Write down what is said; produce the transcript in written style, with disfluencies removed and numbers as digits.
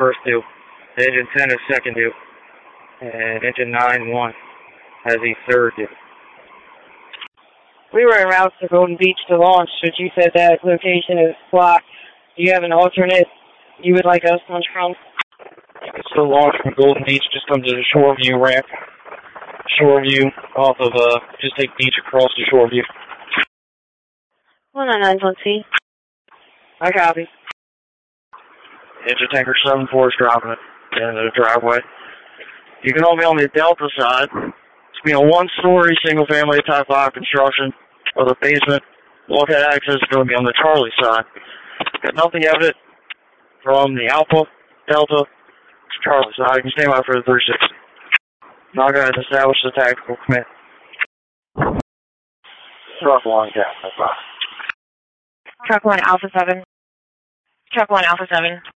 first due. Engine 10 is second due. And engine 9-1 has the third due. We were en route to Golden Beach to launch, but you said that location is blocked. Do you have an alternate you would like us to launch from? You can still launch from Golden Beach. Just come to the Shoreview ramp. Shoreview off of, just take beach across to Shoreview. 199.C. I copy. Engine tanker 7-4 is dropping it into the driveway. You can all be on the Delta side. It's going to be a one-story, single-family Type 5 construction with a basement. Bulkhead access is going to be on the Charlie side. Got nothing evident from the Alpha, Delta, Charlie side. You can stand by for the 360. Not going to establish the tactical command. Truck 1, Cap. Truck 1, Alpha 7. Truck 1, Alpha 7.